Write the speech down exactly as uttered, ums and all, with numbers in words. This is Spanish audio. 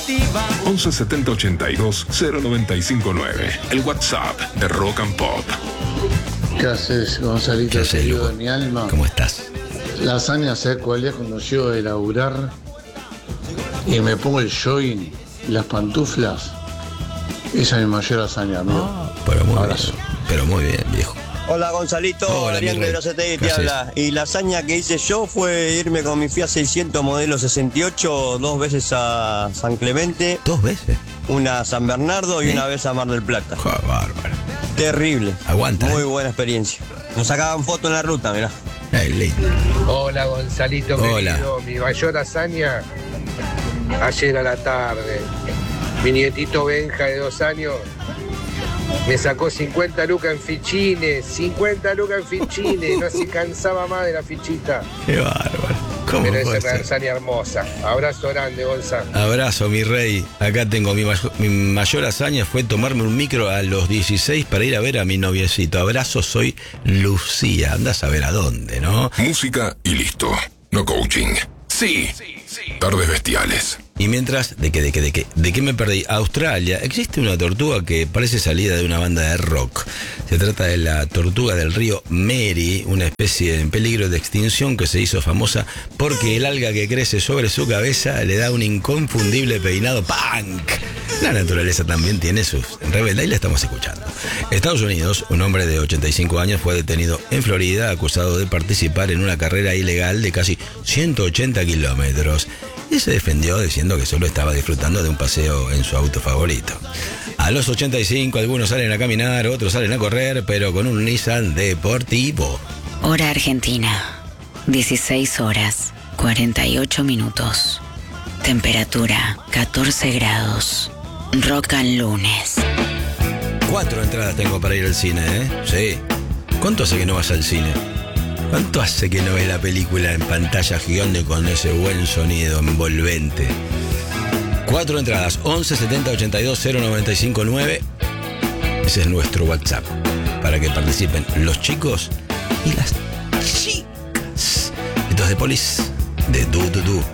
once setenta ochenta y dos cero noventa y cinco nueve. El WhatsApp de Rock and Pop. ¿Qué haces, Gonzalito? ¿Qué haces, querido Lugo? de mi alma? ¿Cómo estás? La hazaña, ¿sabes cuál es? Cuando llego de laburar y me pongo el jogging y las pantuflas. Esa es mi mayor hazaña, amigo. Ah, pero muy Abrazo. bien. Pero muy bien, viejo. Hola Gonzalito, Hola, Adrián mi de rey. Grosetegui ¿Qué te haces? habla. Y la hazaña que hice yo fue irme con mi Fiat seiscientos modelo sesenta y ocho dos veces a San Clemente, ¿Dos veces? una a San Bernardo y ¿Eh? una vez a Mar del Plata. Ja, bárbaro. Terrible. Aguanta, Muy ¿eh? buena experiencia. Nos sacaban fotos en la ruta, mirá. Ay, lindo. Hola Gonzalito, Hola. querido. Mi mayor hazaña ayer a la tarde. Mi nietito Benja de dos años me sacó cincuenta lucas en fichines. cincuenta lucas en fichines. No se cansaba más de la fichita. Qué bárbaro. ¿Cómo Pero puede esa es una ser? hazaña hermosa. Abrazo grande, Gonzalo. Abrazo, mi rey. Acá tengo mi, mayor, mi mayor hazaña fue tomarme un micro a los dieciséis para ir a ver a mi noviecito. Abrazo, soy Lucía. Andás a ver a dónde, ¿no? Música y listo. No coaching. Sí. Tardes bestiales. Y mientras, ¿de qué, de qué, de qué? ¿De qué me perdí? Australia, existe una tortuga que parece salida de una banda de rock. Se trata de la tortuga del río Mary, una especie en peligro de extinción que se hizo famosa porque el alga que crece sobre su cabeza le da un inconfundible peinado punk. La naturaleza también tiene sus rebeldes y la estamos escuchando. Estados Unidos, un hombre de ochenta y cinco años fue detenido en Florida acusado de participar en una carrera ilegal de casi ciento ochenta kilómetros. Y se defendió diciendo que solo estaba disfrutando de un paseo en su auto favorito. A los ochenta y cinco algunos salen a caminar, otros salen a correr, pero con un Nissan deportivo. Hora Argentina, dieciséis horas, cuarenta y ocho minutos. Temperatura, catorce grados. Rock and lunes. Cuatro entradas tengo para ir al cine, ¿eh? Sí. ¿Cuánto hace que no vas al cine? ¿Cuánto hace que no ves la película en pantalla gigante con ese buen sonido envolvente? Cuatro entradas, once setenta ochenta y dos cero noventa y cinco nueve. Ese es nuestro WhatsApp, para que participen los chicos y las chicas. Esto es de Polis, de Du Du Du.